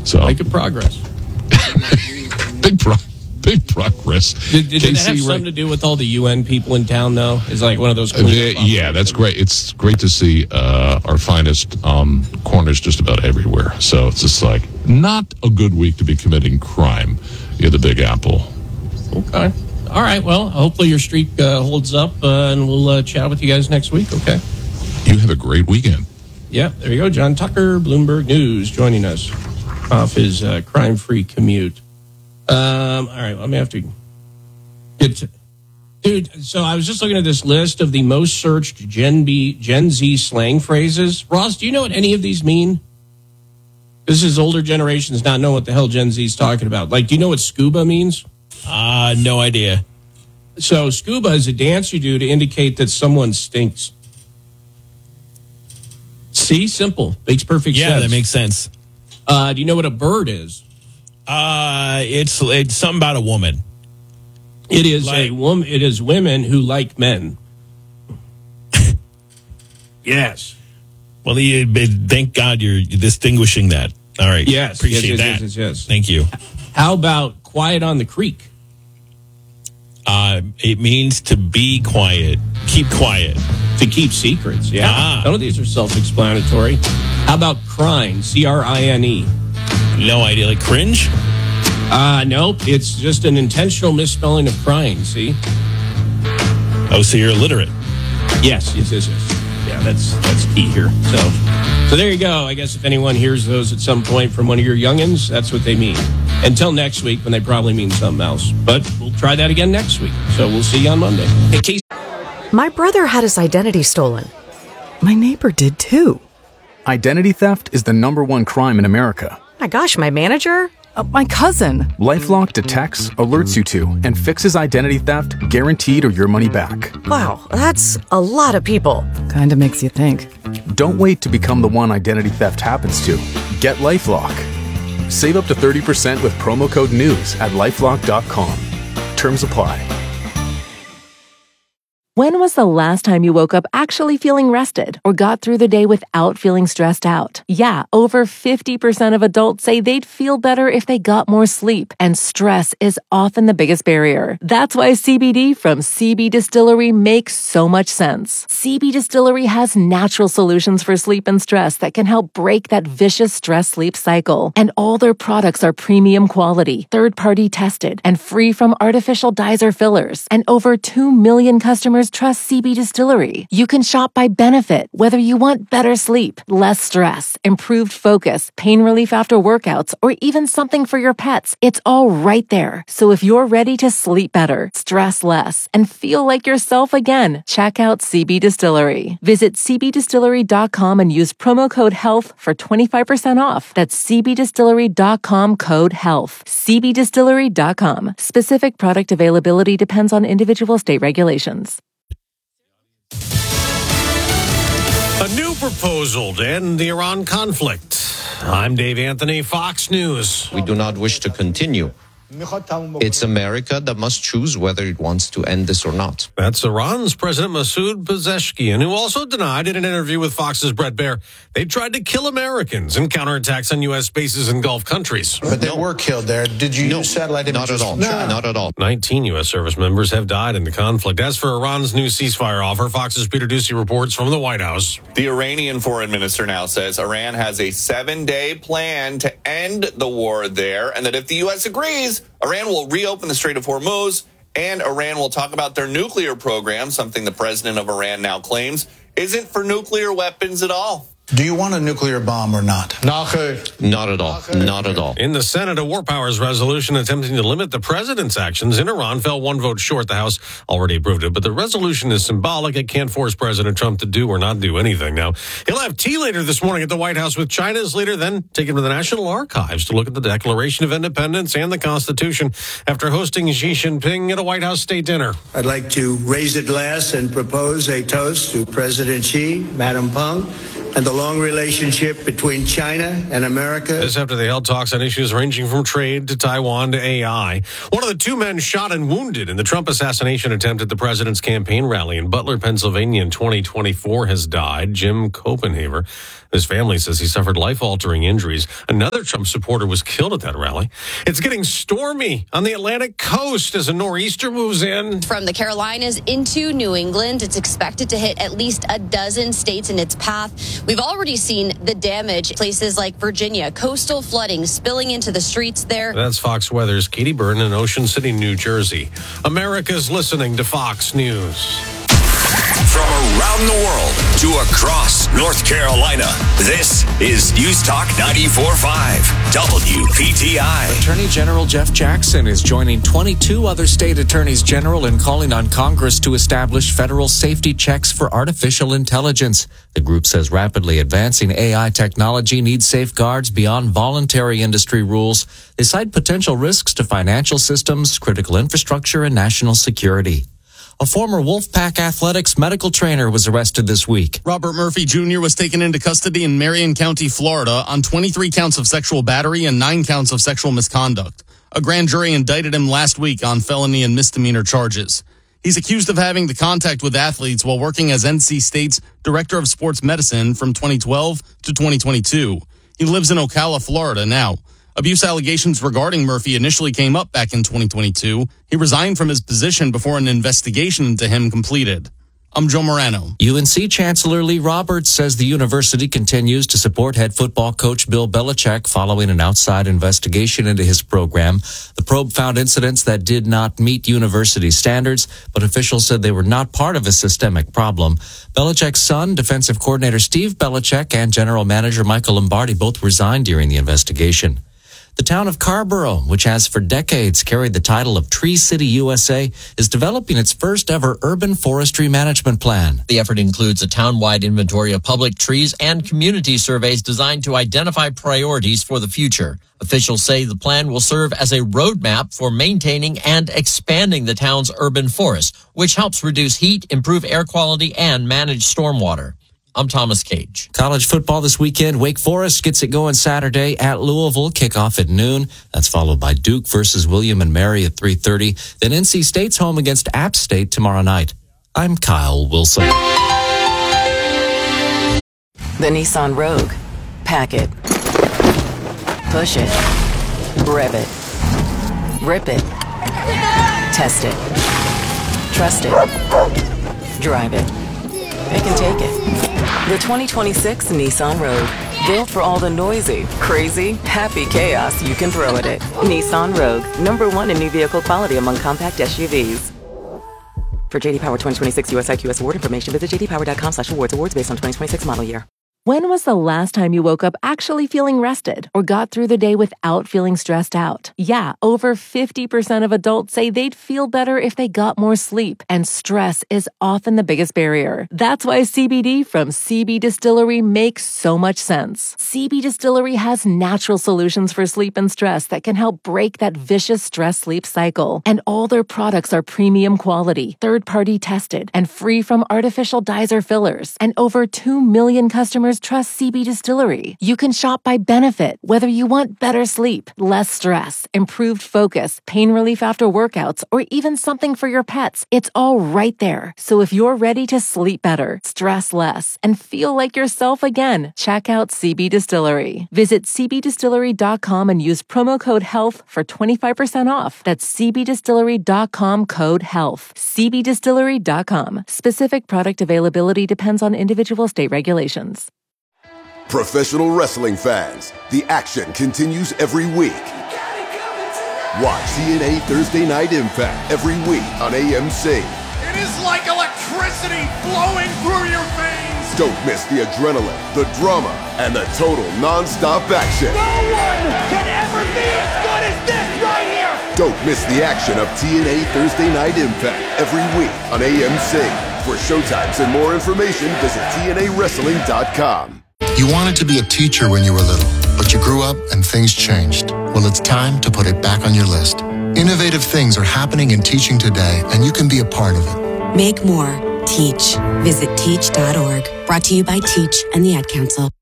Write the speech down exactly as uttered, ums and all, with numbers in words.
So Making progress. big pro- big progress. Did, did, did that have K C, something right? to do with all the U N people in town, though? Is like one of those. Uh, they- yeah, that's great. It's great to see uh, our finest um, corners just about everywhere. So it's just like not a good week to be committing crime. You're the Big Apple. Okay. All right. Well, hopefully your streak uh, holds up, uh, and we'll uh, chat with you guys next week. Okay. You have a great weekend. Yeah. There you go. John Tucker, Bloomberg News, joining us off his uh, crime-free commute. Um. All right. Let me have to get to, dude. So I was just looking at this list of the most searched Gen B, Gen Z slang phrases. Ross, do you know what any of these mean? This is older generations not know what the hell Gen Z is talking about. Like, do you know what scuba means? Uh, no idea. So scuba is a dance you do to indicate that someone stinks. See, simple, makes perfect Yeah, sense. that makes sense. Uh, do you know what a bird is? Uh, it's it's something about a woman. It is Like- a woman. It is women who like men. Yes. Well, you, thank God you're distinguishing that. All right. Yes. Appreciate yes, yes, that. Yes, yes, yes. Thank you. How about quiet on the creek? Uh, it means to be quiet, keep quiet. To keep secrets. Yeah. Ah. None of these are self-explanatory. How about crine? C R I N E. No idea. Like cringe? Uh, nope. It's just an intentional misspelling of crying. See? Oh, so you're illiterate. Yes, yes, yes, yes. Yeah, that's that's key here. So, so there you go. I guess if anyone hears those at some point from one of your youngins, that's what they mean. Until next week, when they probably mean something else. But we'll try that again next week. So we'll see you on Monday. Hey, Casey. My brother had his identity stolen. My neighbor did too. Identity theft is the number one crime in America. My gosh, my manager? Uh, my cousin. LifeLock detects, alerts you to, and fixes identity theft guaranteed or your money back. Wow, that's a lot of people. Kinda makes you think. Don't wait to become the one identity theft happens to. Get LifeLock. Save up to thirty percent with promo code NEWS at lifelock dot com. Terms apply. When was the last time you woke up actually feeling rested or got through the day without feeling stressed out? Yeah, over fifty percent of adults say they'd feel better if they got more sleep, and stress is often the biggest barrier. That's why C B D from C B Distillery makes so much sense. C B Distillery has natural solutions for sleep and stress that can help break that vicious stress-sleep cycle. And all their products are premium quality, third-party tested, and free from artificial dyes or fillers. And over two million customers trust C B Distillery. You can shop by benefit, whether you want better sleep, less stress, improved focus, pain relief after workouts, or even something for your pets. It's all right there. So if you're ready to sleep better, stress less, and feel like yourself again, check out C B Distillery. Visit c b distillery dot com and use promo code HEALTH for twenty-five percent off. That's c b distillery dot com code HEALTH. c b distillery dot com. Specific product availability depends on individual state regulations. A new proposal to end the Iran conflict. I'm Dave Anthony, Fox News. We do not wish to continue. It's America that must choose whether it wants to end this or not. That's Iran's President Masoud Pezeshkian, who also denied in an interview with Fox's Brett Baer they tried to kill Americans in counterattacks on U S bases in Gulf countries. But they no. were killed there. Did you no, use satellite images? Not at all. No. Not at all. nineteen U S service members have died in the conflict. As for Iran's new ceasefire offer, Fox's Peter Doocy reports from the White House. The Iranian foreign minister now says Iran has a seven-day plan to end the war there, and that if the U S agrees, Iran will reopen the Strait of Hormuz, and Iran will talk about their nuclear program, something the president of Iran now claims isn't for nuclear weapons at all. Do you want a nuclear bomb or not? Not at all. Not at all. In the Senate, a war powers resolution attempting to limit the president's actions in Iran fell one vote short. The House already approved it, but the resolution is symbolic. It can't force President Trump to do or not do anything. Now, he'll have tea later this morning at the White House with China's leader, then take him to the National Archives to look at the Declaration of Independence and the Constitution after hosting Xi Jinping at a White House state dinner. I'd like to raise a glass and propose a toast to President Xi, Madam Peng, and the long relationship between China and America. This after they held talks on issues ranging from trade to Taiwan to A I. One of the two men shot and wounded in the Trump assassination attempt at the president's campaign rally in Butler, Pennsylvania in twenty twenty-four has died. Jim Copenhaver, His family says he suffered life-altering injuries. Another Trump supporter was killed at that rally. It's getting stormy on the Atlantic coast as a nor'easter moves in. From the Carolinas into New England, it's expected to hit at least a dozen states in its path. We've already seen the damage. Places like Virginia, coastal flooding spilling into the streets there. That's Fox Weather's Katie Byrne in Ocean City, New Jersey. America's listening to Fox News. From around the world to across North Carolina, this is News Talk ninety-four point five, W P T I. Attorney General Jeff Jackson is joining twenty-two other state attorneys general in calling on Congress to establish federal safety checks for artificial intelligence. The group says rapidly advancing A I technology needs safeguards beyond voluntary industry rules. They cite potential risks to financial systems, critical infrastructure, and national security. A former Wolfpack Athletics medical trainer was arrested this week. Robert Murphy Junior was taken into custody in Marion County, Florida, on twenty-three counts of sexual battery and nine counts of sexual misconduct. A grand jury indicted him last week on felony and misdemeanor charges. He's accused of having the contact with athletes while working as N C State's Director of Sports Medicine from twenty twelve to twenty twenty-two. He lives in Ocala, Florida now. Abuse allegations regarding Murphy initially came up back in twenty twenty-two. He resigned from his position before an investigation into him completed. I'm Joe Morano. U N C Chancellor Lee Roberts says the university continues to support head football coach Bill Belichick following an outside investigation into his program. The probe found incidents that did not meet university standards, but officials said they were not part of a systemic problem. Belichick's son, defensive coordinator Steve Belichick, and general manager Michael Lombardi both resigned during the investigation. The town of Carrboro, which has for decades carried the title of Tree City U S A, is developing its first ever urban forestry management plan. The effort includes a town-wide inventory of public trees and community surveys designed to identify priorities for the future. Officials say the plan will serve as a roadmap for maintaining and expanding the town's urban forest, which helps reduce heat, improve air quality, and manage stormwater. I'm Thomas Cage. College football this weekend. Wake Forest gets it going Saturday at Louisville. Kickoff at noon. That's followed by Duke versus William and Mary at three thirty. Then N C State's home against App State tomorrow night. I'm Kyle Wilson. The Nissan Rogue. Pack it. Push it. Rev it. Rip it. Test it. Trust it. Drive it. It can take it. The twenty twenty-six Nissan Rogue. Built for all the noisy, crazy, happy chaos you can throw at it. Nissan Rogue. Number one in new vehicle quality among compact S U Vs. For J D Power twenty twenty-six U S I Q S award information, visit j d power dot com slash awards. Awards based on twenty twenty-six model year. When was the last time you woke up actually feeling rested or got through the day without feeling stressed out? Yeah, over fifty percent of adults say they'd feel better if they got more sleep, and stress is often the biggest barrier. That's why C B D from C B Distillery makes so much sense. C B Distillery has natural solutions for sleep and stress that can help break that vicious stress-sleep cycle. And all their products are premium quality, third-party tested, and free from artificial dyes or fillers. And over two million customers trust C B Distillery. You can shop by benefit, whether you want better sleep, less stress, improved focus, pain relief after workouts, or even something for your pets. It's all right there. So if you're ready to sleep better, stress less, and feel like yourself again, check out C B Distillery. Visit c b distillery dot com and use promo code HEALTH for twenty-five percent off. That's c b distillery dot com code HEALTH. c b distillery dot com. Specific product availability depends on individual state regulations. Professional wrestling fans, the action continues every week. Watch T N A Thursday Night Impact every week on A M C. It is like electricity flowing through your veins. Don't miss the adrenaline, the drama, and the total non-stop action. No one can ever be as good as this right here. Don't miss the action of T N A Thursday Night Impact every week on A M C. For showtimes and more information, visit T N A wrestling dot com. You wanted to be a teacher when you were little, but you grew up and things changed. Well, it's time to put it back on your list. Innovative things are happening in teaching today, and you can be a part of it. Make more. Teach. Visit teach dot org. Brought to you by Teach and the Ad Council.